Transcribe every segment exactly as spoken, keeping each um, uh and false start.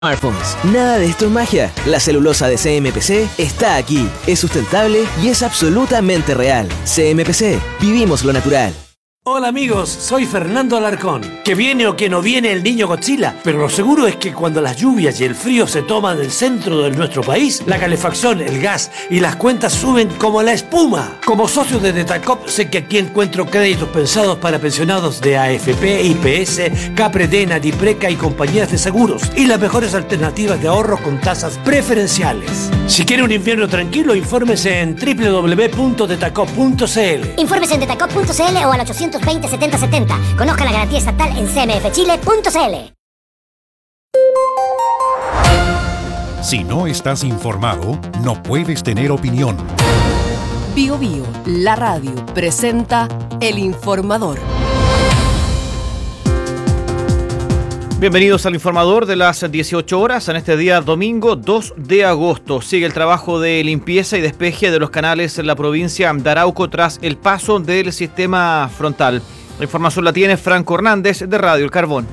Smartphones. Nada de esto es magia. La celulosa de C M P C está aquí. Es sustentable y es absolutamente real. C M P C. Vivimos lo natural. Hola amigos, soy Fernando Alarcón. Que viene o que no viene el niño Godzilla, pero lo seguro es que cuando las lluvias y el frío se toman el centro de nuestro país, la calefacción, el gas y las cuentas suben como la espuma. Como socio de Detacop sé que aquí encuentro créditos pensados para pensionados de A F P, I P S, Capredena, Dipreca y compañías de seguros y las mejores alternativas de ahorro con tasas preferenciales. Si quiere un invierno tranquilo, infórmese en doble u doble u doble u punto detacop punto c l. Infórmese en detacop punto c l o al ochocientos veinte setenta setenta. Conozca la garantía estatal en c m f chile punto c l. Si no estás informado, no puedes tener opinión. Bio Bio, la radio, presenta El Informador. Bienvenidos al Informador de las dieciocho horas en este día domingo dos de agosto. Sigue el trabajo de limpieza y despeje de los canales en la provincia de Arauco tras el paso del sistema frontal. La información la tiene Franco Hernández de Radio El Carbón.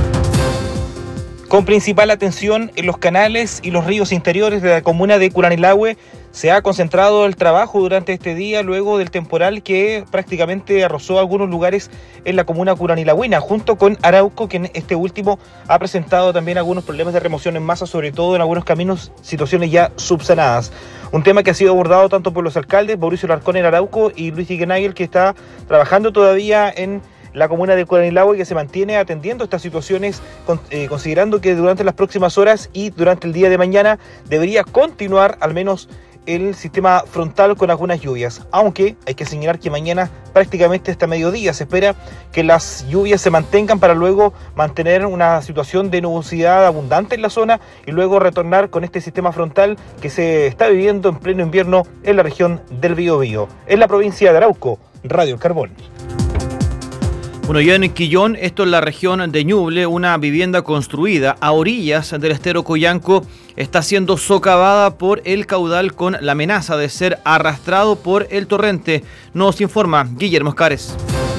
Con principal atención en los canales y los ríos interiores de la comuna de Curanilahue, se ha concentrado el trabajo durante este día luego del temporal que prácticamente arrasó algunos lugares en la comuna curanilagüina, junto con Arauco, que en este último ha presentado también algunos problemas de remoción en masa, sobre todo en algunos caminos, situaciones ya subsanadas. Un tema que ha sido abordado tanto por los alcaldes, Mauricio Larcón en Arauco y Luis Iguenagel, que está trabajando todavía en la comuna de Curanilahue, que se mantiene atendiendo estas situaciones, eh, considerando que durante las próximas horas y durante el día de mañana debería continuar al menos el sistema frontal con algunas lluvias, aunque hay que señalar que mañana prácticamente hasta mediodía se espera que las lluvias se mantengan para luego mantener una situación de nubosidad abundante en la zona y luego retornar con este sistema frontal que se está viviendo en pleno invierno en la región del Biobío. En la provincia de Arauco, Radio El Carbón. Bueno, ya en Quillón, esto es la región de Ñuble, una vivienda construida a orillas del estero Coyanco está siendo socavada por el caudal con la amenaza de ser arrastrado por el torrente. Nos informa Guillermo Escares.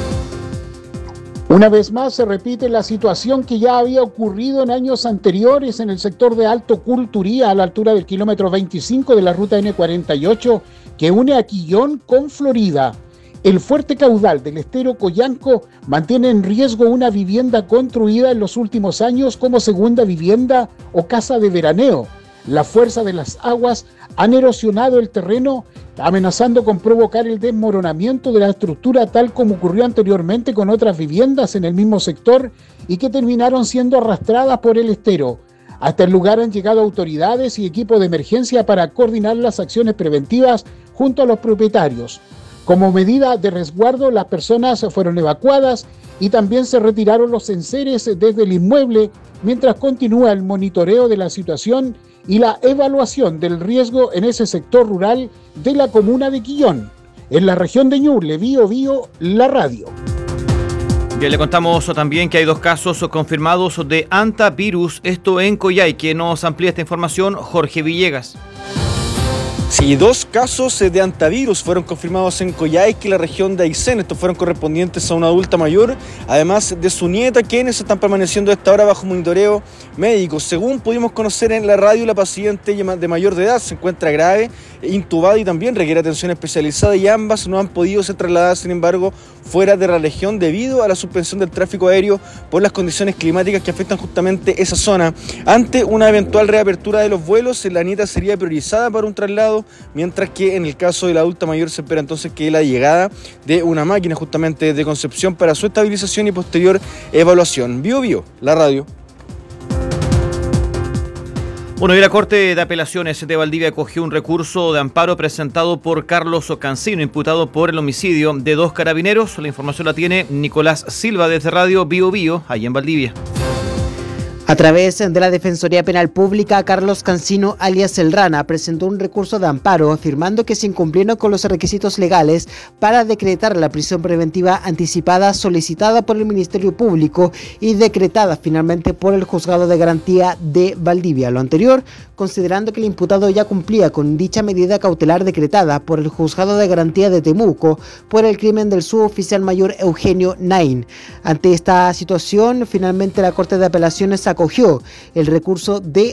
Una vez más se repite la situación que ya había ocurrido en años anteriores en el sector de Alto Culturía, a la altura del kilómetro veinticinco de la ruta ene cuarenta y ocho, que une a Quillón con Florida. El fuerte caudal del estero Coyanco mantiene en riesgo una vivienda construida en los últimos años como segunda vivienda o casa de veraneo. La fuerza de las aguas han erosionado el terreno, amenazando con provocar el desmoronamiento de la estructura, tal como ocurrió anteriormente con otras viviendas en el mismo sector y que terminaron siendo arrastradas por el estero. Hasta el lugar han llegado autoridades y equipos de emergencia para coordinar las acciones preventivas junto a los propietarios. Como medida de resguardo, las personas fueron evacuadas y también se retiraron los enseres desde el inmueble mientras continúa el monitoreo de la situación y la evaluación del riesgo en ese sector rural de la comuna de Quillón. En la región de Ñuble, Bio Bio, la radio. Bien, le contamos también que hay dos casos confirmados de antivirus, esto en Coyhaique. Nos amplía esta información Jorge Villegas. Sí, dos casos de antivirus fueron confirmados en Coyhaique, la región de Aysén. Estos fueron correspondientes a una adulta mayor, además de su nieta, quienes están permaneciendo a esta hora bajo monitoreo médico. Según pudimos conocer en la radio, la paciente de mayor de edad se encuentra grave, intubada y también requiere atención especializada, y ambas no han podido ser trasladadas, sin embargo, fuera de la región debido a la suspensión del tráfico aéreo por las condiciones climáticas que afectan justamente esa zona. Ante una eventual reapertura de los vuelos, la nieta sería priorizada para un traslado, mientras que en el caso de la adulta mayor se espera entonces que la llegada de una máquina justamente de Concepción para su estabilización y posterior evaluación. Bio Bio, la radio. Bueno, y la Corte de Apelaciones de Valdivia acogió un recurso de amparo presentado por Carlos Cancino, imputado por el homicidio de dos carabineros. La información la tiene Nicolás Silva desde Radio Bio Bio, allá en Valdivia. A través de la Defensoría Penal Pública, Carlos Cancino, alias El Rana, presentó un recurso de amparo afirmando que se incumplieron con los requisitos legales para decretar la prisión preventiva anticipada solicitada por el Ministerio Público y decretada finalmente por el Juzgado de Garantía de Valdivia. Lo anterior, considerando que el imputado ya cumplía con dicha medida cautelar decretada por el Juzgado de Garantía de Temuco por el crimen del suboficial mayor Eugenio Nain. Ante esta situación, finalmente la Corte de Apelaciones acogió el recurso de